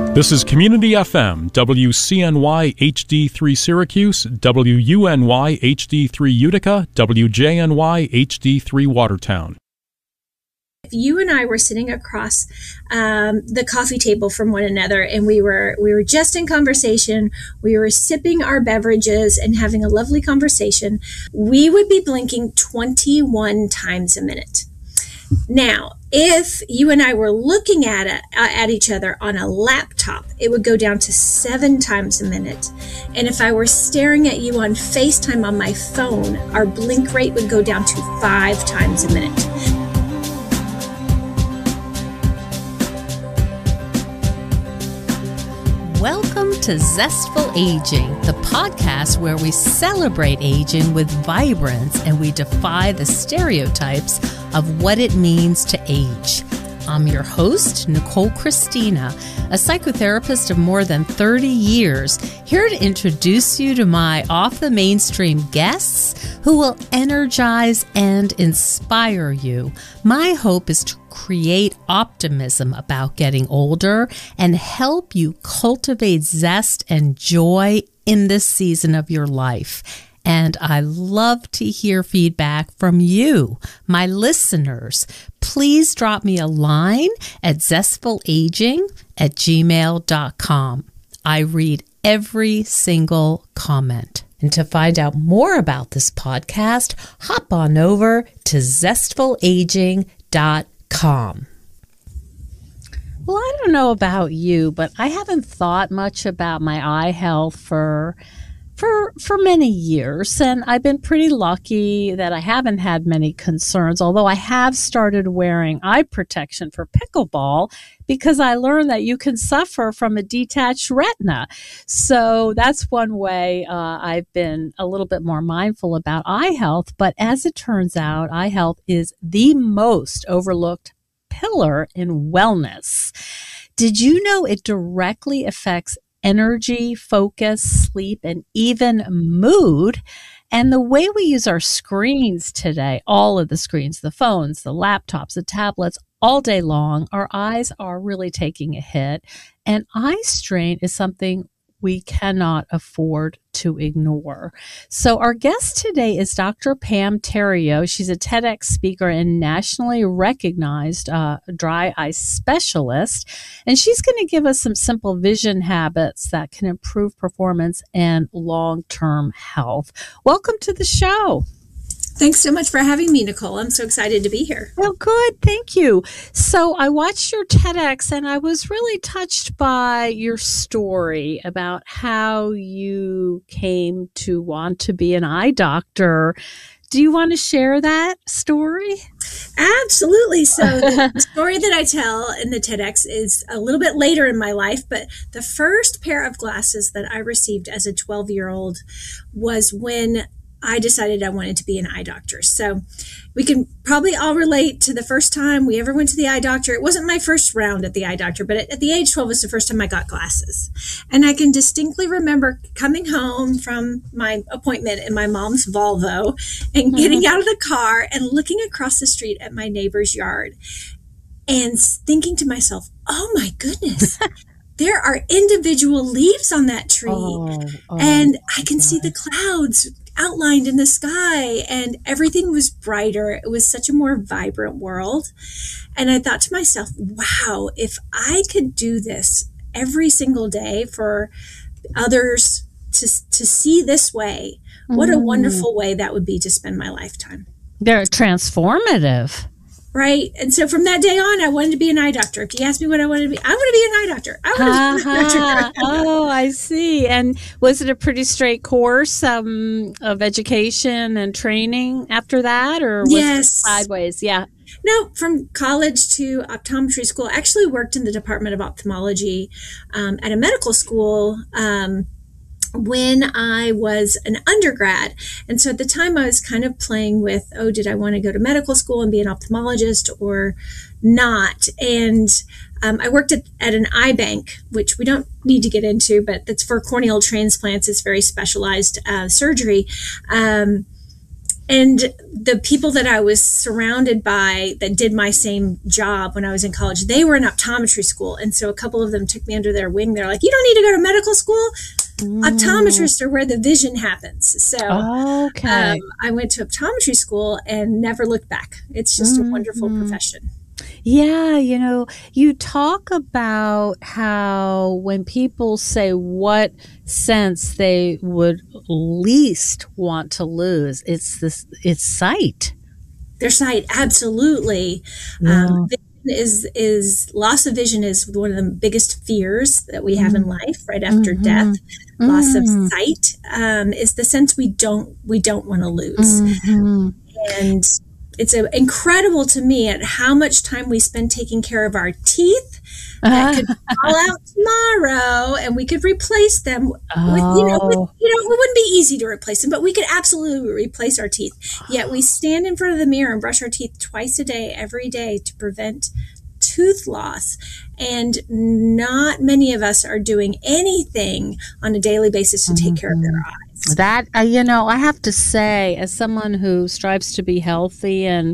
This is Community FM, WCNY HD3 Syracuse, WUNY HD3 Utica, WJNY HD3 Watertown. If you and I were sitting across the coffee table from one another and we were just in conversation, we were sipping our beverages and having a lovely conversation, we would be blinking 21 times a minute. Now, if you and I were looking at each other on a laptop, it would go down to 7 times a minute. And if I were staring at you on FaceTime on my phone, our blink rate would go down to 5 times a minute. Welcome to Zestful Aging, the podcast where we celebrate aging with vibrance and we defy the stereotypes of what it means to age. I'm your host, Nicole Christina, a psychotherapist of more than 30 years, here to introduce you to my off-the-mainstream guests who will energize and inspire you. My hope is to create optimism about getting older and help you cultivate zest and joy in this season of your life. And I love to hear feedback from you, my listeners. Please drop me a line at zestfulaging@gmail.com. I read every single comment. And to find out more about this podcast, hop on over to zestfulaging.com. Well, I don't know about you, but I haven't thought much about my eye health for many years, and I've been pretty lucky that I haven't had many concerns, although I have started wearing eye protection for pickleball because I learned that you can suffer from a detached retina. So that's one way I've been a little bit more mindful about eye health. But as it turns out, eye health is the most overlooked pillar in wellness. Did you know it directly affects energy, focus, sleep, and even mood? And the way we use our screens today, all of the screens, the phones, the laptops, the tablets, all day long, our eyes are really taking a hit. And eye strain is something we cannot afford to ignore. So our guest today is Dr. Pam Theriault. She's a TEDx speaker and nationally recognized dry eye specialist. And she's going to give us some simple vision habits that can improve performance and long-term health. Welcome to the show. Thanks so much for having me, Nicole. I'm so excited to be here. Well, good. Thank you. So I watched your TEDx and I was really touched by your story about how you came to want to be an eye doctor. Do you want to share that story? Absolutely. So the story that I tell in the TEDx is a little bit later in my life, but the first pair of glasses that I received as a 12-year-old was when I decided I wanted to be an eye doctor. So we can probably all relate to the first time we ever went to the eye doctor. It wasn't my first round at the eye doctor, but at the age 12 was the first time I got glasses. And I can distinctly remember coming home from my appointment in my mom's Volvo and getting out of the car and looking across the street at my neighbor's yard and thinking to myself, oh my goodness, there are individual leaves on that tree. And I can see the clouds outlined in the sky, and everything was brighter. It was such a more vibrant world. And I thought to myself, wow, if I could do this every single day for others to see this way, what a wonderful way that would be to spend my lifetime. They're transformative. Right. And so from that day on, I wanted to be an eye doctor. If you ask me what I wanted to be, I want to be an eye doctor. I want to be an eye doctor. Oh, I see. And was it a pretty straight course of education and training after that? Or was it sideways? Yeah. No, from college to optometry school. I actually worked in the Department of Ophthalmology at a medical school when I was an undergrad. And so at the time I was kind of playing with, did I want to go to medical school and be an ophthalmologist or not? And I worked at an eye bank, which we don't need to get into, but that's for corneal transplants. It's very specialized surgery. And the people that I was surrounded by that did my same job when I was in college, they were in optometry school. And so a couple of them took me under their wing. They're like, you don't need to go to medical school. Optometrists are where the vision happens. So I went to optometry school and never looked back. It's just a wonderful profession. Yeah, you talk about how when people say what sense they would least want to lose, it's sight. Their sight, absolutely. Yeah. Is loss of vision is one of the biggest fears that we have in life right after death. Loss of sight is the sense we don't want to lose. And it's incredible to me at how much time we spend taking care of our teeth that could fall out tomorrow, and we could replace them with, it wouldn't be easy to replace them, but we could absolutely replace our teeth. Yet we stand in front of the mirror and brush our teeth twice a day, every day, to prevent tooth loss. And not many of us are doing anything on a daily basis to take care of their eyes. That, I have to say, as someone who strives to be healthy, and,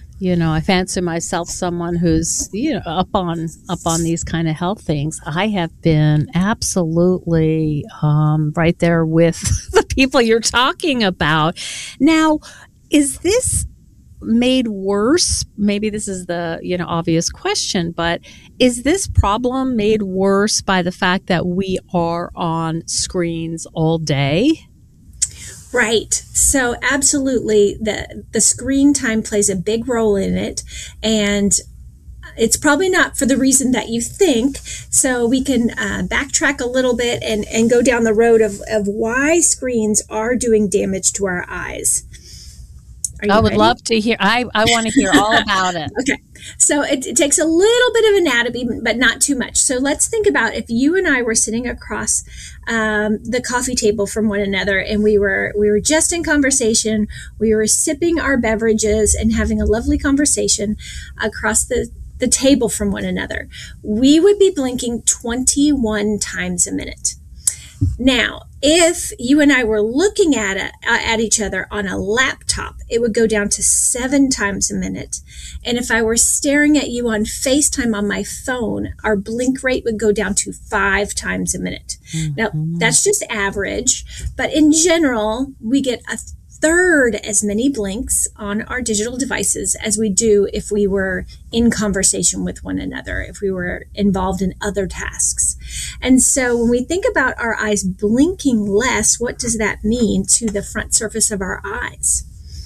I fancy myself someone who's, up on these kind of health things, I have been absolutely right there with the people you're talking about. Now, is this made worse? Maybe this is the, obvious question, but is this problem made worse by the fact that we are on screens all day? Right. So absolutely, the screen time plays a big role in it, and it's probably not for the reason that you think. So we can backtrack a little bit and go down the road of why screens are doing damage to our eyes. I would love to hear. I want to hear all about it. Okay. So it takes a little bit of anatomy, but not too much. So let's think about if you and I were sitting across the coffee table from one another, and we were just in conversation. We were sipping our beverages and having a lovely conversation across the table from one another. We would be blinking 21 times a minute. Now, if you and I were looking at each other on a laptop, it would go down to 7 times a minute. And if I were staring at you on FaceTime on my phone, our blink rate would go down to 5 times a minute. Now, that's just average, but in general, we get a third as many blinks on our digital devices as we do if we were in conversation with one another, if we were involved in other tasks. And so when we think about our eyes blinking less, what does that mean to the front surface of our eyes?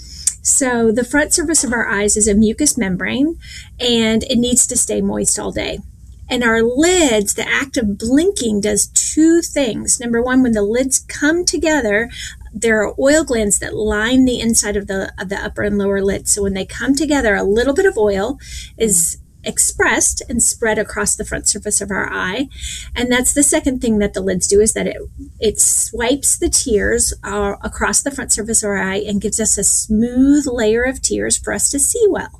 So the front surface of our eyes is a mucous membrane, and it needs to stay moist all day. And our lids, the act of blinking does 2 things. Number one, when the lids come together, there are oil glands that line the inside of the upper and lower lid. So when they come together, a little bit of oil is expressed and spread across the front surface of our eye. And that's the second thing that the lids do, is that it swipes the tears across the front surface of our eye and gives us a smooth layer of tears for us to see well.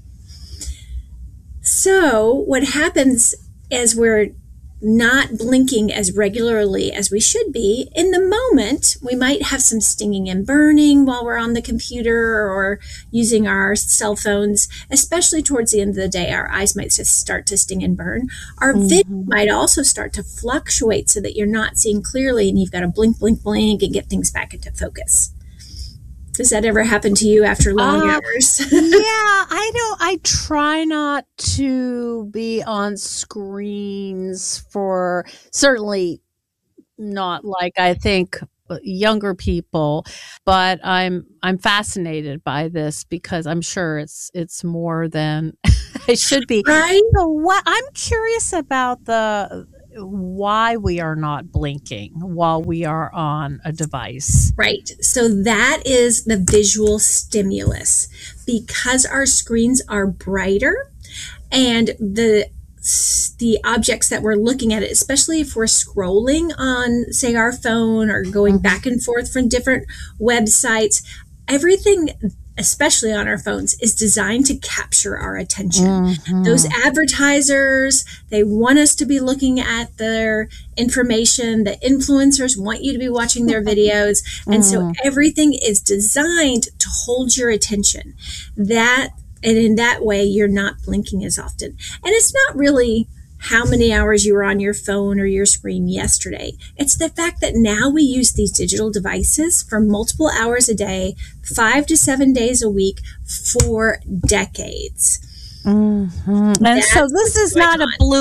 So what happens as we're not blinking as regularly as we should be, in the moment, we might have some stinging and burning while we're on the computer or using our cell phones, especially towards the end of the day. Our eyes might just start to sting and burn. Our vision might also start to fluctuate so that you're not seeing clearly and you've got to blink, blink, blink and get things back into focus. Does that ever happen to you after long hours? Yeah, I know. I try not to be on screens for, certainly not like I think younger people, but I'm fascinated by this because I'm sure it's more than it should be. Right? So what I'm curious about why we are not blinking while we are on a device. Right. So that is the visual stimulus. Because our screens are brighter and the objects that we're looking at, especially if we're scrolling on, say, our phone or going back and forth from different websites, everything especially on our phones, is designed to capture our attention. Those advertisers, they want us to be looking at their information. The influencers want you to be watching their videos. And so everything is designed to hold your attention. And in that way, you're not blinking as often. And it's not really how many hours you were on your phone or your screen yesterday. It's the fact that now we use these digital devices for multiple hours a day, 5 to 7 days a week for decades. And so this is not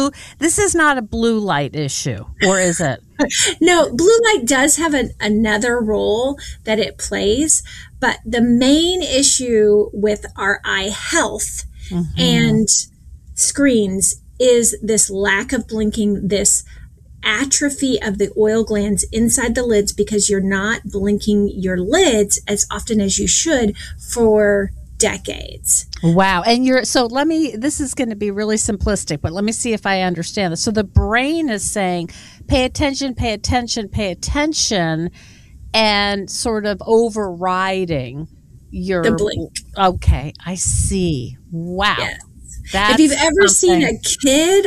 a blue light issue, or is it? No, blue light does have another role that it plays, but the main issue with our eye health and screens is this lack of blinking, this atrophy of the oil glands inside the lids, because you're not blinking your lids as often as you should for decades. Wow. And this is going to be really simplistic, but let me see if I understand this. So the brain is saying, pay attention, pay attention, pay attention, and sort of overriding the blink. Okay, I see. Wow. Yeah. If you've ever seen a kid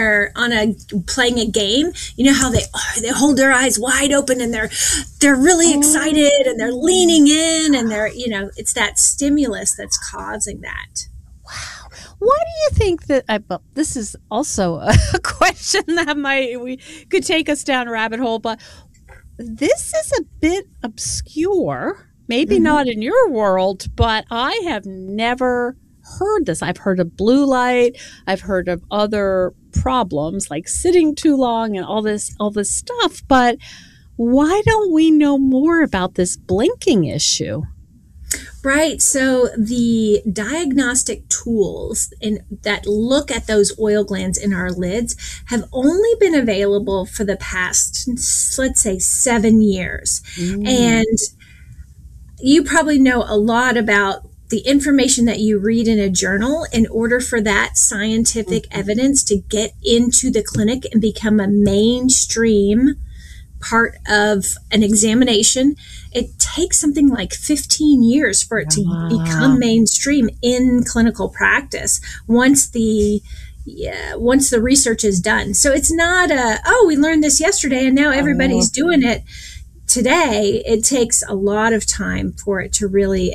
playing a game, you know how they hold their eyes wide open and they're really excited and they're leaning in and it's that stimulus that's causing that. Wow. Why do you think that? This is also a question that we could take us down a rabbit hole, but this is a bit obscure. Maybe not in your world, but I have never heard this. I've heard of blue light. I've heard of other problems like sitting too long and all this stuff. But why don't we know more about this blinking issue? Right. So the diagnostic tools that look at those oil glands in our lids have only been available for the past, let's say, 7 years. And you probably know a lot about the information that you read in a journal. In order for that scientific evidence to get into the clinic and become a mainstream part of an examination, it takes something like 15 years for it to become mainstream in clinical practice once the research is done. So it's not we learned this yesterday and now everybody's doing it today. It takes a lot of time for it to really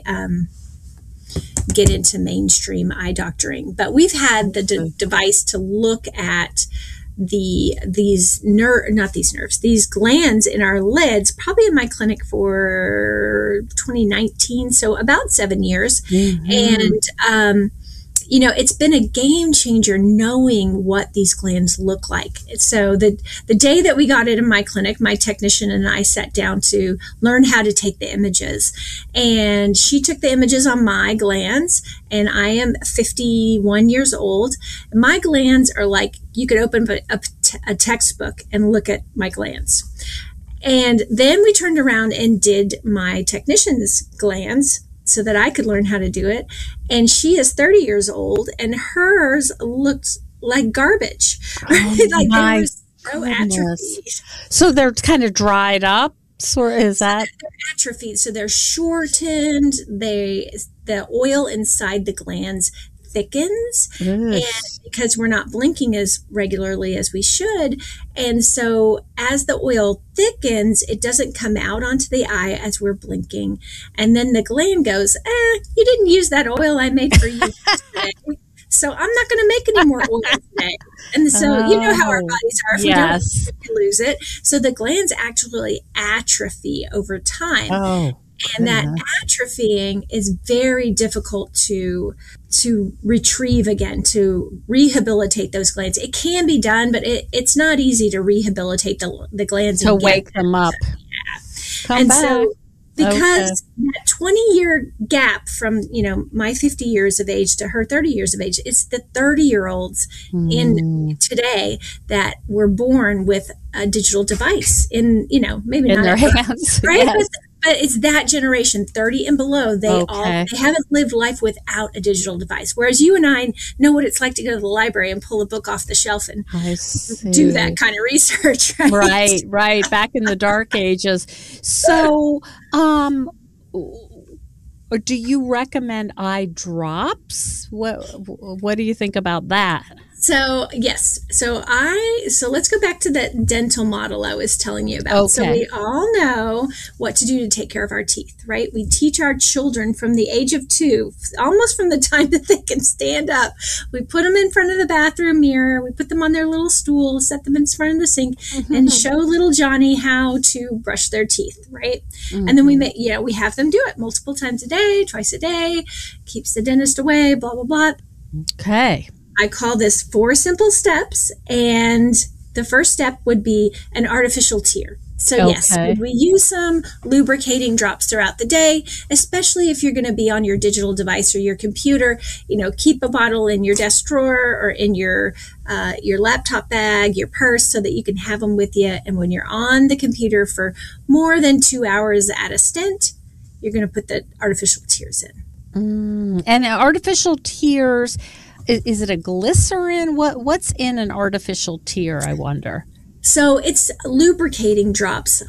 get into mainstream eye doctoring. But we've had the device to look at these glands in our lids, probably in my clinic for 2019, so about 7 years. And it's been a game changer knowing what these glands look like. So the day that we got it in my clinic, my technician and I sat down to learn how to take the images. And she took the images on my glands, and I am 51 years old. My glands are like, you could open a textbook and look at my glands. And then we turned around and did my technician's glands so that I could learn how to do it. And she is 30 years old, and hers looked like garbage. Right? Like they were so atrophied. So they're kind of dried up, or is that? They're atrophied, so they're shortened. The oil inside the glands thickens, and because we're not blinking as regularly as we should. And so as the oil thickens, it doesn't come out onto the eye as we're blinking. And then the gland goes, you didn't use that oil I made for you today, so I'm not going to make any more oil today. And so you know how our bodies are. If we don't, we lose it. So the glands actually atrophy over time. And that atrophying is very difficult to retrieve again, to rehabilitate those glands. It can be done, but it's not easy to rehabilitate the glands. To wake them up. Yeah. And so because that 20-year gap from, my 50 years of age to her 30 years of age, it's the 30-year-olds in today that were born with a digital device in, maybe in not their hands. right? Yes. But it's that generation, 30 and below, they haven't lived life without a digital device. Whereas you and I know what it's like to go to the library and pull a book off the shelf and do that kind of research. Right. Back in the dark ages. So, Or do you recommend eye drops? What do you think about that? So yes, so let's go back to that dental model I was telling you about. Okay. So we all know what to do to take care of our teeth, right? We teach our children from the age of 2, almost from the time that they can stand up. We put them in front of the bathroom mirror. We put them on their little stool, set them in front of the sink, and show little Johnny how to brush their teeth, right? And then we have them do it multiple times a day, twice a day, keeps the dentist away, blah, blah, blah. Okay. I call this 4 simple steps, and the first step would be an artificial tear. So yes, we use some lubricating drops throughout the day, especially if you're going to be on your digital device or your computer. Keep a bottle in your desk drawer or in your laptop bag, your purse, so that you can have them with you. And when you're on the computer for more than 2 hours at a stint, you're going to put the artificial tears in. And artificial tears, is it a glycerin? What's in an artificial tear, I wonder? So it's lubricating drops.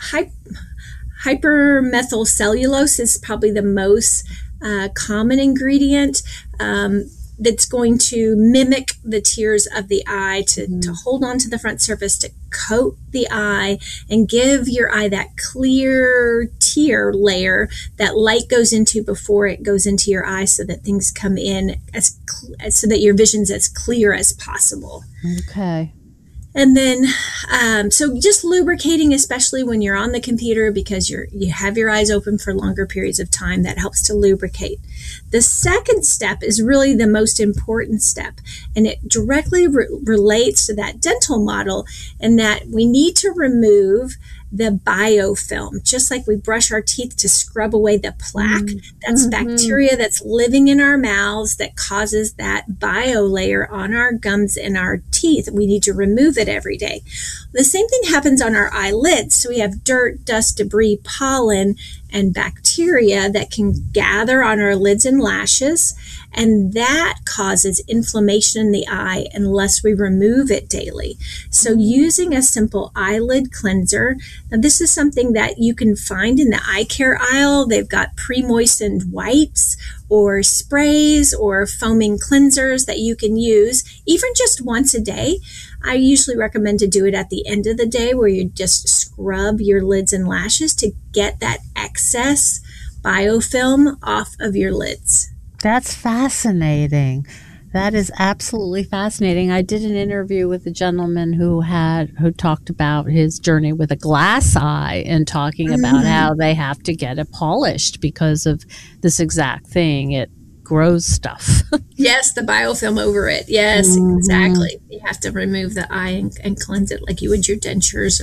Hypermethylcellulose is probably the most common ingredient that's going to mimic the tears of the eye to hold on to the front surface, to coat the eye and give your eye that clear tear layer that light goes into before it goes into your eye, so that things come in so that your vision's as clear as possible. Okay. And then, so just lubricating, especially when you're on the computer, because you have your eyes open for longer periods of time, that helps to lubricate. The second step is really the most important step, and it directly relates to that dental model, in that we need to remove the biofilm. Just like we brush our teeth to scrub away the plaque, that's bacteria that's living in our mouths that causes that bio layer on our gums and our teeth. We need to remove it every day. The same thing happens on our eyelids. So we have dirt, dust, debris, pollen, and bacteria that can gather on our lids and lashes, and that causes inflammation in the eye unless we remove it daily. So using a simple eyelid cleanser, now this is something that you can find in the eye care aisle. They've got pre-moistened wipes or sprays or foaming cleansers that you can use even just once a day. I usually recommend to do it at the end of the day, where you just scrub your lids and lashes to get that excess biofilm off of your lids. That's fascinating. That is absolutely fascinating. I did an interview with a gentleman who talked about his journey with a glass eye, and talking about how they have to get it polished because of this exact thing. It grows stuff. Yes, the biofilm over it. Yes, exactly. You have to remove the eye and cleanse it like you would your dentures.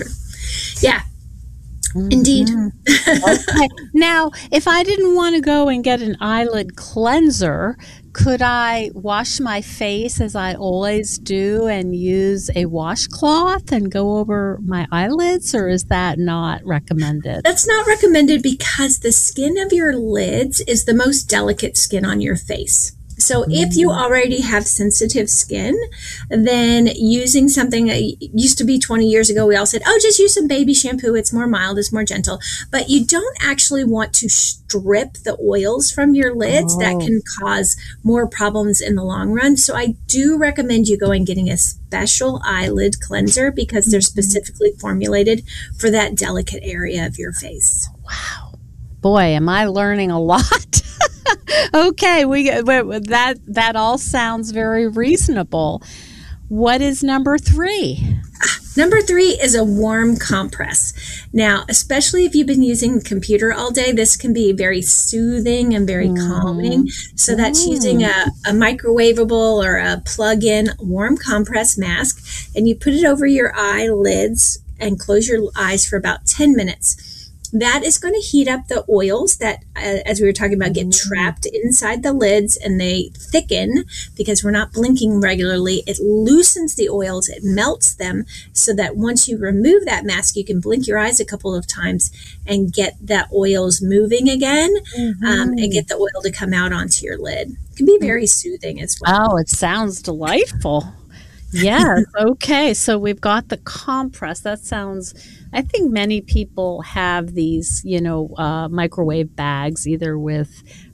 Indeed. Okay. Now, if I didn't want to go and get an eyelid cleanser, could I wash my face as I always do and use a washcloth and go over my eyelids, or is that not recommended? That's not recommended because the skin of your lids is the most delicate skin on your face. So if you already have sensitive skin, then using something that used to be 20 years ago, we all said, oh, just use some baby shampoo. It's more mild, it's more gentle. But you don't actually want to strip the oils from your lids. That can cause more problems in the long run. So I do recommend you going and getting a special eyelid cleanser, because they're specifically formulated for that delicate area of your face. Wow. Boy, am I learning a lot. Okay, that all sounds very reasonable. What is number 3? Number 3 is a warm compress. Now, especially if you've been using the computer all day, this can be very soothing and very calming. So that's using a microwavable or a plug-in warm compress mask, and you put it over your eyelids and close your eyes for about 10 minutes. That is going to heat up the oils that, as we were talking about, get trapped inside the lids, and they thicken because we're not blinking regularly. It loosens the oils, it melts them, so that once you remove that mask, you can blink your eyes a couple of times and get that oils moving again, and get the oil to come out onto your lid. It can be very soothing as well. Oh, it sounds delightful. Yes. Okay. So we've got the compress. That sounds, I think many people have these, microwave bags, either with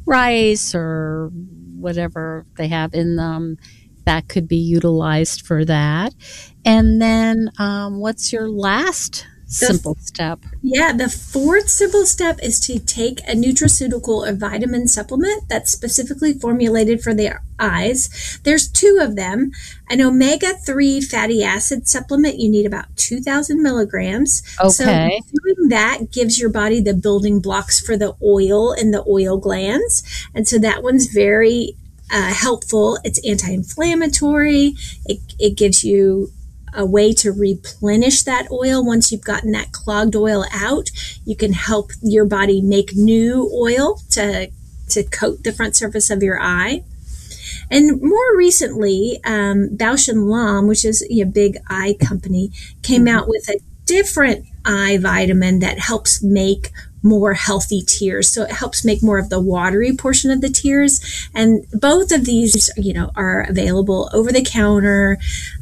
rice or whatever they have in them, that could be utilized for that. And then what's your last simple step? Yeah, the fourth simple step is to take a nutraceutical or vitamin supplement that's specifically formulated for the eyes. There's 2 of them. An omega-3 fatty acid supplement, you need about 2,000 milligrams. Okay. So doing that gives your body the building blocks for the oil in the oil glands. And so that one's very helpful. It's anti-inflammatory. It gives you a way to replenish that oil. Once you've gotten that clogged oil out, you can help your body make new oil to coat the front surface of your eye. And more recently, Bausch & Lomb, which is a big eye company, came out with a different eye vitamin that helps make more healthy tears. So it helps make more of the watery portion of the tears. And both of these, are available over the counter.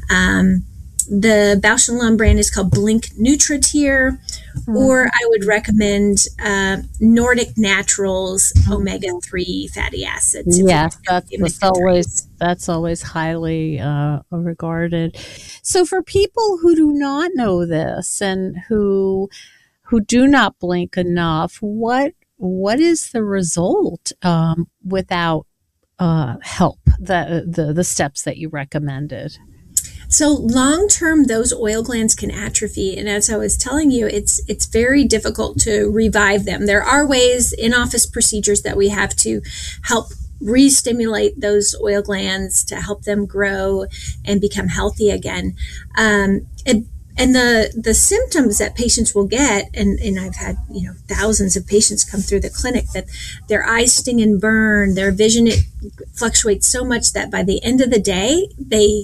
The Bausch & Lomb brand is called Blink NutriTear, or I would recommend Nordic Naturals omega-3 fatty acids. Yes, that's always highly regarded. So for people who do not know this and who do not blink enough, what is the result without help? The steps that you recommended. So long-term, those oil glands can atrophy. And as I was telling you, it's very difficult to revive them. There are ways, in-office procedures that we have to help re-stimulate those oil glands to help them grow and become healthy again. And the symptoms that patients will get, and I've had, thousands of patients come through the clinic, that their eyes sting and burn, their vision, it fluctuates so much that by the end of the day, they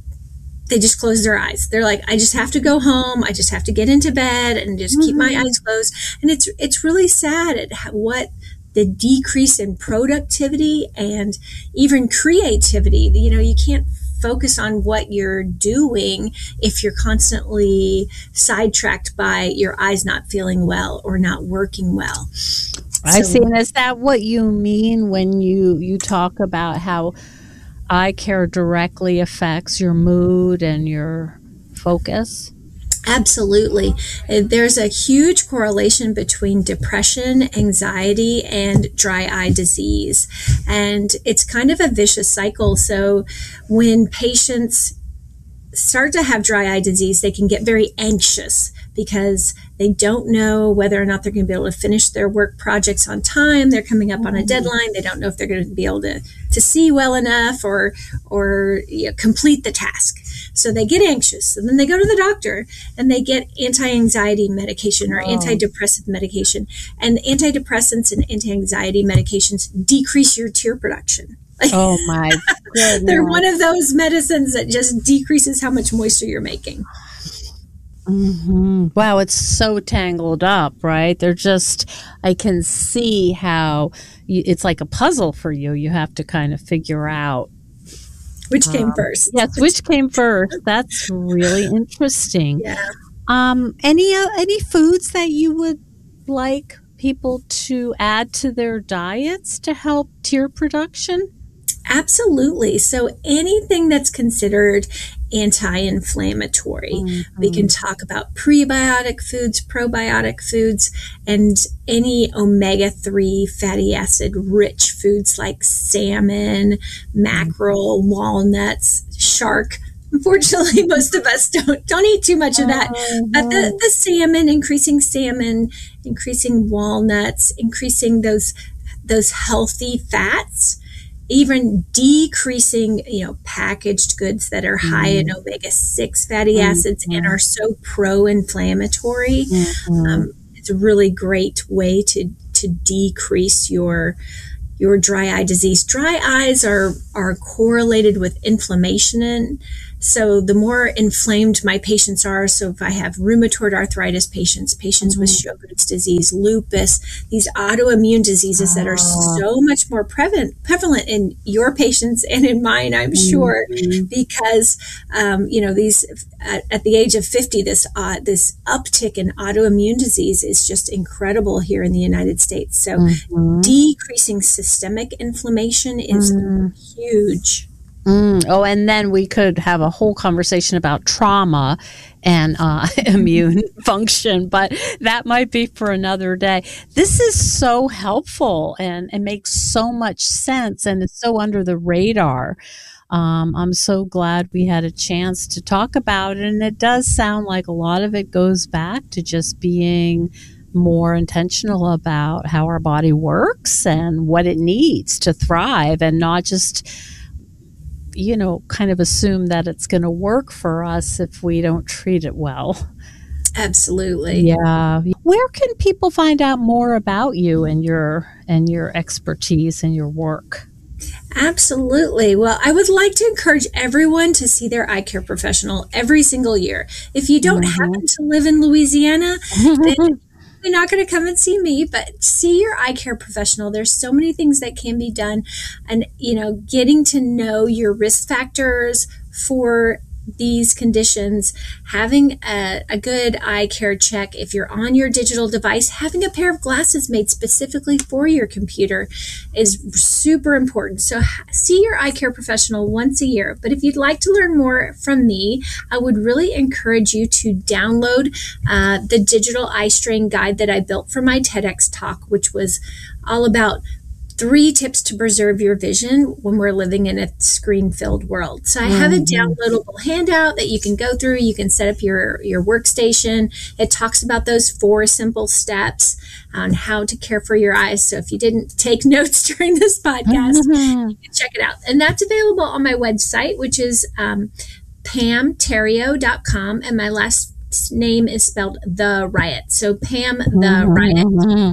just close their eyes. They're like, I just have to go home. I just have to get into bed and just keep my eyes closed. And it's really sad at what the decrease in productivity and even creativity. You can't focus on what you're doing if you're constantly sidetracked by your eyes not feeling well or not working well. I see. And is that what you mean when you talk about how eye care directly affects your mood and your focus? Absolutely. There's a huge correlation between depression, anxiety, and dry eye disease. And it's kind of a vicious cycle. So when patients start to have dry eye disease, they can get very anxious because they don't know whether or not they're going to be able to finish their work projects on time. They're coming up on a deadline. They don't know if they're going to be able to see well enough or complete the task. So they get anxious, and then they go to the doctor and they get anti-anxiety medication or antidepressant medication. And antidepressants and anti-anxiety medications decrease your tear production. Oh my goodness. They're one of those medicines that just decreases how much moisture you're making. Mm-hmm. Wow, it's so tangled up, right? I can see how it's like a puzzle for you. You have to kind of figure out which came first. Yes, which came first. That's really interesting. Yeah. Any foods that you would like people to add to their diets to help tear production? Absolutely. So anything that's considered anti-inflammatory. Mm-hmm. We can talk about prebiotic foods, probiotic foods, and any omega-3 fatty acid rich foods like salmon, mackerel, walnuts, shark. Unfortunately, most of us don't eat too much of that. But the salmon, increasing walnuts, increasing those healthy fats, even decreasing, packaged goods that are high in omega-6 fatty acids and are so pro-inflammatory. It's a really great way to decrease your your dry eye disease. Dry eyes are correlated with inflammation So the more inflamed my patients are, so if I have rheumatoid arthritis patients, patients with Sjogren's disease, lupus, these autoimmune diseases that are so much more prevalent in your patients and in mine, I'm sure, because, these at the age of 50, this uptick in autoimmune disease is just incredible here in the United States. So decreasing systemic inflammation is huge. Oh, and then we could have a whole conversation about trauma and immune function, but that might be for another day. This is so helpful and it makes so much sense, and it's so under the radar. I'm so glad we had a chance to talk about it, and it does sound like a lot of it goes back to just being more intentional about how our body works and what it needs to thrive, and not just kind of assume that it's going to work for us if we don't treat it well. Absolutely. Yeah. Where can people find out more about you and your expertise and your work? Absolutely. Well, I would like to encourage everyone to see their eye care professional every single year. If you don't happen to live in Louisiana, then you're not going to come and see me, but see your eye care professional. There's so many things that can be done, and getting to know your risk factors for these conditions, having a good eye care check. If you're on your digital device, having a pair of glasses made specifically for your computer is super important. So see your eye care professional once a year. But if you'd like to learn more from me, I would really encourage you to download the digital eye strain guide that I built for my TEDx talk, which was all about 3 tips to preserve your vision when we're living in a screen-filled world. So I have a downloadable handout that you can go through. You can set up your workstation. It talks about those 4 simple steps on how to care for your eyes. So if you didn't take notes during this podcast, you can check it out. And that's available on my website, which is PamTheriault.com. And my last name is spelled The Riot. So Pam The Riot.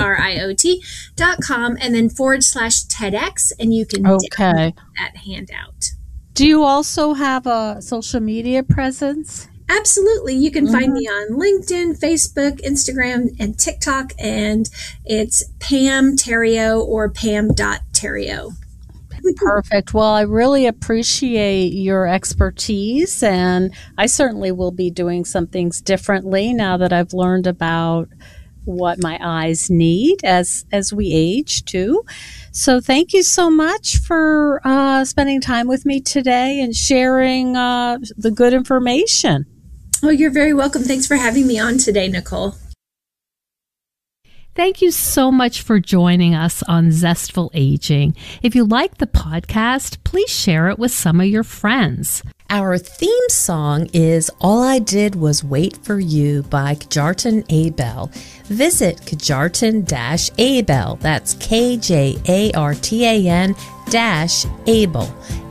RIOT.com, and then / TEDx, and you can download that handout. Do you also have a social media presence? Absolutely. You can find me on LinkedIn, Facebook, Instagram, and TikTok, and it's Pam Theriault or Pam.Theriault. Perfect. Well, I really appreciate your expertise, and I certainly will be doing some things differently now that I've learned about what my eyes need as we age too. So thank you so much for spending time with me today and sharing the good information. Oh, you're very welcome. Thanks for having me on today, Nicole. Thank you so much for joining us on Zestful Aging. If you like the podcast, please share it with some of your friends. Our theme song is All I Did Was Wait for You by Kjartan Abel. Visit Kjartan-Abel, that's KJARTAN-Abel,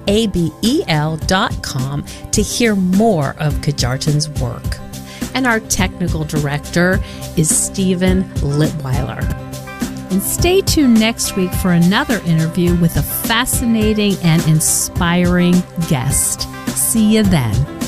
ABEL.com to hear more of Kjartan's work. And our technical director is Stephen Litweiler. And stay tuned next week for another interview with a fascinating and inspiring guest. See you then.